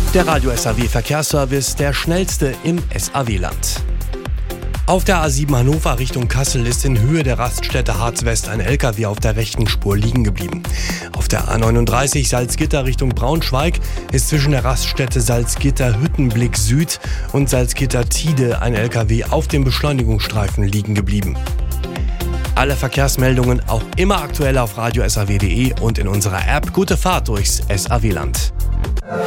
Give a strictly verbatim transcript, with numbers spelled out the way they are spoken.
Der Radio S A W Verkehrsservice, der schnellste im S A W-Land. Auf der A sieben Hannover Richtung Kassel ist in Höhe der Raststätte Harz West ein L K W auf der rechten Spur liegen geblieben. Auf der A neununddreißig Salzgitter Richtung Braunschweig ist zwischen der Raststätte Salzgitter Hüttenblick Süd und Salzgitter Tide ein L K W auf dem Beschleunigungsstreifen liegen geblieben. Alle Verkehrsmeldungen auch immer aktuell auf radio s a w punkt d e und in unserer App. Gute Fahrt durchs S A W-Land.